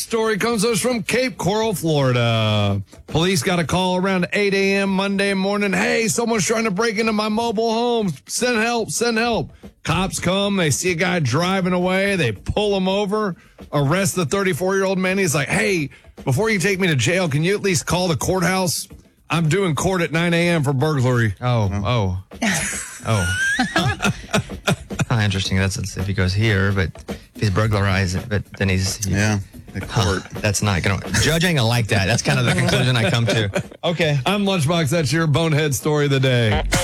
story comes to us from Cape Coral, Florida. Police got a call around 8 a.m. Monday morning. Hey, someone's trying to break into my mobile home. Send help, send help. Cops come. They see a guy driving away. They pull him over, arrest the 34-year-old man. He's like, hey, before you take me to jail, can you at least call the courthouse? I'm doing court at 9 a.m. for burglary. Oh. Interesting. That's if he goes here, but if he's burglarized, but then he's the court. That's not going to. Judge ain't going to like that. That's kind of the conclusion I come to. Okay. I'm Lunchbox. That's your bonehead story of the day.